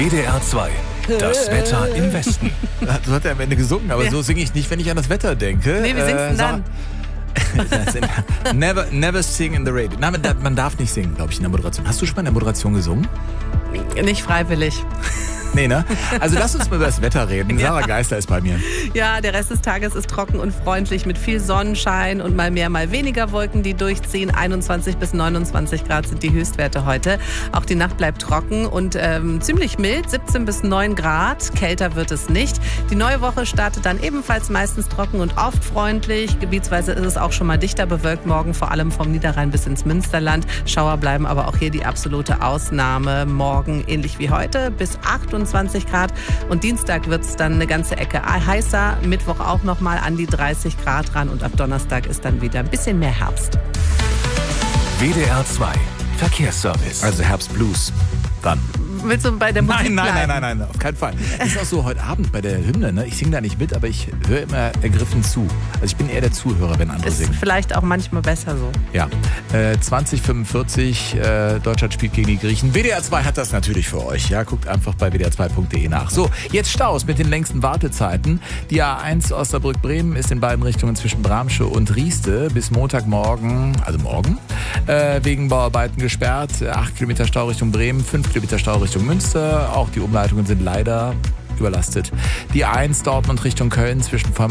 WDR 2. Das Wetter im Westen. Du hast ja am Ende gesungen, aber so singe ich nicht, wenn ich an das Wetter denke. Nee, wie singst du dann? Never sing in the radio. Nein, man darf nicht singen, glaube ich, in der Moderation. Hast du schon mal in der Moderation gesungen? Nicht freiwillig. Nee, ne? Also lass uns mal über das Wetter reden. Sarah Geisler ist bei mir. Ja, der Rest des Tages ist trocken und freundlich mit viel Sonnenschein und mal mehr, mal weniger Wolken, die durchziehen. 21 bis 29 Grad sind die Höchstwerte heute. Auch die Nacht bleibt trocken und ziemlich mild, 17 bis 9 Grad. Kälter wird es nicht. Die neue Woche startet dann ebenfalls meistens trocken und oft freundlich. Gebietsweise ist es auch schon mal dichter bewölkt morgen, vor allem vom Niederrhein bis ins Münsterland. Schauer bleiben aber auch hier die absolute Ausnahme. Morgen ähnlich wie heute bis 28 Grad und Dienstag wird es dann eine ganze Ecke heißer, Mittwoch auch nochmal an die 30 Grad ran und ab Donnerstag ist dann wieder ein bisschen mehr Herbst. WDR 2. Verkehrsservice. Also Herbstblues. Dann. Willst du bei der Musik bleiben? Nein, auf keinen Fall. Das ist auch so heute Abend bei der Hymne, ne? Ich singe da nicht mit, aber ich höre immer ergriffen zu. Also ich bin eher der Zuhörer, wenn andere singen. Ist vielleicht auch manchmal besser so. Ja, 2045, Deutschland spielt gegen die Griechen. WDR 2 hat das natürlich für euch. Ja, guckt einfach bei wdr2.de nach. So, jetzt Staus mit den längsten Wartezeiten. Die A1 Osnabrück-Bremen ist in beiden Richtungen zwischen Bramsche und Rieste bis Montagmorgen, also morgen, wegen Bauarbeiten gesperrt. 8 Kilometer Stau Richtung Bremen, 5 Kilometer Stau Richtung Münster. Auch die Umleitungen sind leider überlastet. Die A1 Dortmund Richtung Köln zwischen